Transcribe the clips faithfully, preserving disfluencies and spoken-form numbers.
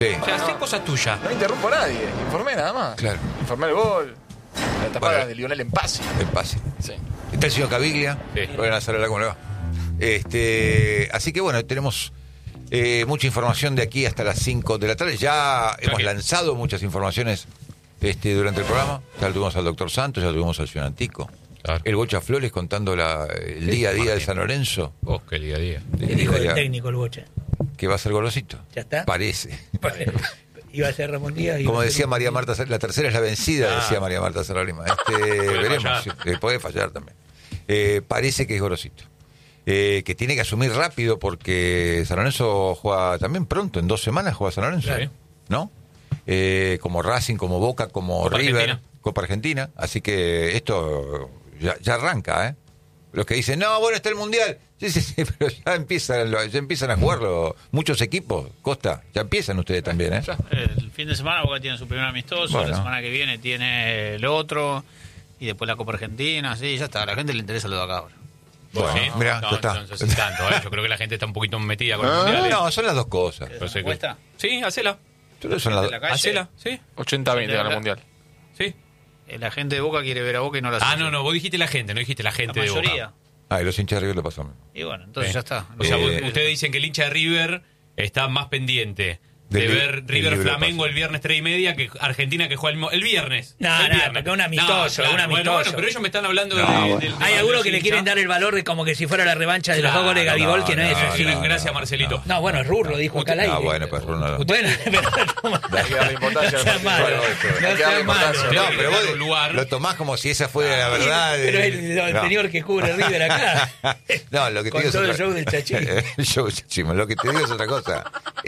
Sí. O sea, hacé cosas tuyas. No interrumpo a nadie, informé nada más. Claro. Informé el gol, la tapada Bueno. de Lionel en pase. El pase. Sí. Está el señor Caviglia. Sí. Buenas tardes, ¿cómo le va? Este, así que bueno, tenemos eh, mucha información de aquí hasta las cinco de la tarde. Ya hemos que- lanzado muchas informaciones este, durante el programa. Ya lo tuvimos al doctor Santos, ya lo tuvimos al señor Antico. Claro. El Bocha Flores contando la, el día a día de San Lorenzo. Oh, qué día a día. El El hijo día a del día, técnico, el Bocha. que va a ser golosito. ¿Ya está? Parece. Iba a ser Ramón Díaz. iba Como a ser decía un- María Marta, la tercera es la vencida, Ah. decía María Marta Serralima. Este, veremos, fallar. si- eh, puede fallar también. Eh, parece que es golosito. Eh, que tiene que asumir rápido porque San Lorenzo juega también pronto, en dos semanas juega San Lorenzo, Claro. ¿no? Eh, como Racing, como Boca, como Copa River, Argentina. Copa Argentina. Así que esto ya, ya arranca, ¿eh? Los que dicen, no, bueno, está el Mundial. Sí, sí, sí, pero ya empiezan, lo- ya empiezan a jugarlo muchos equipos. Costa, ya empiezan ustedes también, ¿eh? El fin de semana Boca tiene su primer amistoso, Bueno. la semana que viene tiene el otro, y después la Copa Argentina, sí, ya está, a la gente le interesa lo de acá ahora. Bueno, Sí, mirá, no, ya está. no sé si tanto, ¿eh? Yo creo que la gente está un poquito metida con el Ah, mundial. ¿eh? No, son las dos cosas. Pero sé que- ¿Cuesta? Sí, hacela. Pero son las ¿De la calle? Hacela, sí, ochenta veinte gana el Mundial. sí. Eh, La gente de Boca quiere ver a Boca y no la Ah, hace. no, no, vos dijiste la gente, no dijiste la La gente de mayoría. Boca. Ah, y los hinchas de River le pasó a mí. Y bueno, entonces Sí. ya está. O sea, Eh, vos- ustedes dicen que el hincha de River está más pendiente de Del li- ver del River libro Flamengo pase. el viernes tres y media que Argentina que juega el, mo- el viernes. No, el no, viernes. porque un amistoso, un Bueno, amistoso. bueno, pero ellos me están hablando No, de, bueno. del- Hay de algunos los que le hinchas. quieren dar el valor de como que si fuera la revancha de los Claro, dos goles de Gabigol, no, que no, es no, así. no, No, Gracias, no, Marcelito. bueno, Rurro dijo acá al aire. Ah, bueno, pues Bruno. Bueno, pero Hay que darle importancia no al seas partido. malo. Bueno, No hay que seas darle malo. importancia. No, Tiene pero que dar vos un lugar. lo tomás como si esa fuera la verdad. Pero de- el, el no. señor que cubre River acá. No, lo que te Con digo es todo el otra- show del Chachín. El show del Chachín, lo que te digo es otra cosa.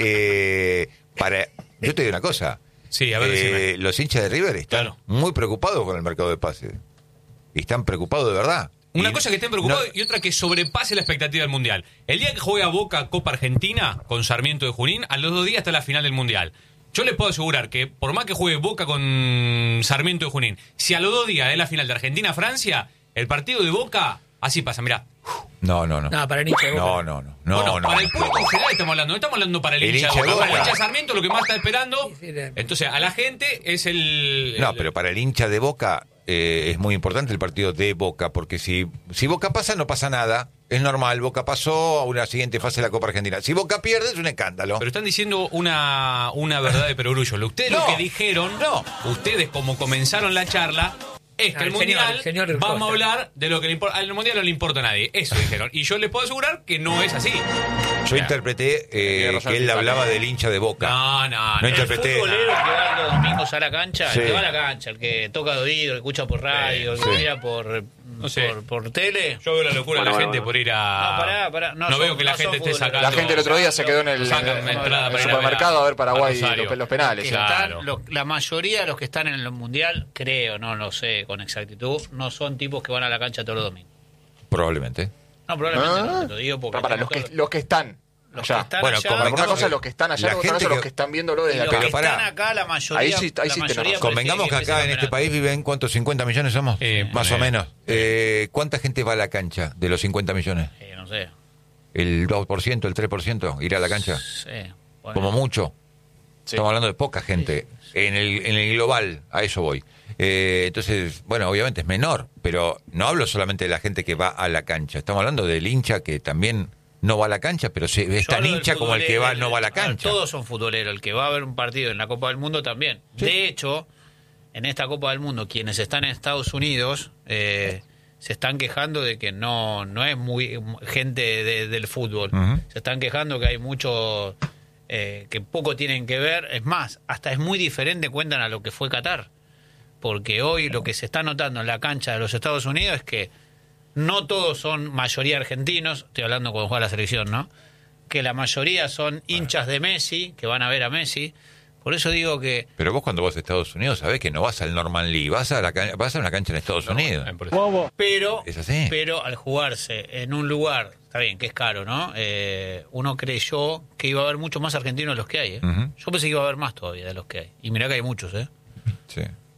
Eh, para, yo te digo una cosa. Sí, a ver, Eh, decime. los hinchas de River están Claro. muy preocupados con el mercado de pases. Y están preocupados de verdad. Una Y cosa que estén preocupados no- y otra que sobrepase la expectativa del Mundial. El día que juega Boca Copa Argentina con Sarmiento de Junín, a los dos días está la final del Mundial. Yo les puedo asegurar que por más que juegue Boca con Sarmiento de Junín, si a los dos días es la final de Argentina-Francia, el partido de Boca, así pasa, mirá. No, no, no. No, para el hincha de Boca. No, no, no. No, bueno, no, para no. el público en general estamos hablando, no estamos hablando para el, El hincha, hincha de de Boca. Boca. El hincha de Sarmiento lo que más está esperando. Sí, sí, la- Entonces, a la gente es el. No, el- pero para el hincha de Boca eh, es muy importante el partido de Boca, porque si, si Boca pasa, no pasa nada. Es normal, Boca pasó a una siguiente fase de la Copa Argentina. Si Boca pierde, es un escándalo. Pero están diciendo una, una verdad de perogrullo. Ustedes No, lo que dijeron, no. ustedes como comenzaron la charla, es que Ah, el el Mundial, señor- el señor vamos Costa. a hablar de lo que le importa. Al Mundial no le importa a nadie. Eso dijeron. Y yo les puedo asegurar que no es así. Yo interpreté eh, Tiene razón que él el hablaba del hincha de Boca. No, no, No no. El interpreté. futbolero que va los domingos a la cancha, Sí. el que va a la cancha, el que toca de oído, el que escucha por radio, el que Sí. mira por, No sé. por, por tele. Yo veo la locura de la Bueno, gente bueno. por ir a. No, pará, pará. No No, son- veo que la no gente son esté futboleros. sacando. La gente el otro día se quedó en el, Sacan en entrada el para ir a ver supermercado a ver Paraguay Rosario. los, los penales. Que ¿sí? Claro. están, los- la mayoría de los que están en el mundial, creo, no lo sé con exactitud, no son tipos que van a la cancha todos los domingos. Probablemente. No, probablemente Ah. no, te lo digo porque. Para, para los tengo que, todo- los que están los allá. que están Bueno, allá, como Para una Convengamos cosa que los que están allá, la otra gente cosa los que- que están viéndolo y desde los acá. Pero que pará. están acá, la mayoría. Ahí sí- ahí la sí mayoría tenés razón. Convengamos que prefiere acá en empiece este el país viven, ¿cuántos? ¿cincuenta millones somos? Eh, Más o ponele. menos. Eh, ¿Cuánta gente va a la cancha de los cincuenta millones? campeonato. Eh, no sé. ¿El dos por ciento, el tres por ciento ir a la cancha? Sí, bueno. Como mucho. Sí. Estamos hablando de poca gente. En el, en el global, a eso voy. Eh, entonces, bueno, obviamente es menor, pero no hablo solamente de la gente que va a la cancha. Estamos hablando del hincha que también no va a la cancha, pero se, es Yo tan hablo del hincha como el que futbolero, va el- no va a la a ver, cancha. todos son futboleros. El que va a ver un partido en la Copa del Mundo también. Sí. De hecho, en esta Copa del Mundo, quienes están en Estados Unidos eh, se están quejando de que no, no es muy gente de- del fútbol. Ujú. Se están quejando que hay muchos eh, que poco tienen que ver. Es más, hasta es muy diferente, cuentan, a lo que fue Qatar. Porque hoy lo que se está notando en la cancha de los Estados Unidos es que no todos son mayoría argentinos, estoy hablando cuando juega la selección, ¿no? Que la mayoría son hinchas de Messi, que van a ver a Messi. Por eso digo que Pero vos cuando vas a Estados Unidos sabés que no vas al Norman Lee, vas a, la, can- vas a una cancha en Estados Unidos. Eh, por eso. pero Es así. pero al jugarse en un lugar, está bien, que es caro, ¿no? Eh, uno creyó que iba a haber mucho más argentinos de los que hay, ¿eh? Ujú. Yo pensé que iba a haber más todavía de los que hay. Y mirá que hay muchos, ¿eh? Sí.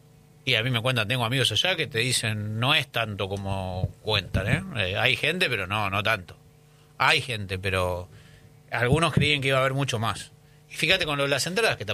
Y a mí me cuentan, tengo amigos allá que te dicen, no es tanto como cuentan, ¿eh? Eh, hay gente, pero no, no tanto. Hay gente, pero algunos creían que iba a haber mucho más. Y fíjate con lo de las entradas, que